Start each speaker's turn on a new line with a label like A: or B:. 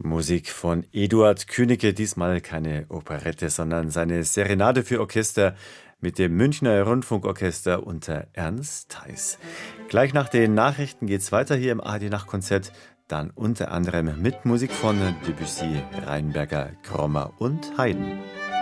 A: Musik von Eduard Künigke, diesmal keine Operette, sondern seine Serenade für Orchester mit dem Münchner Rundfunkorchester unter Ernst Theis. Gleich nach den Nachrichten geht's weiter hier im ARD-Nachtkonzert, dann unter anderem mit Musik von Debussy, Rheinberger, Krommer und Haydn.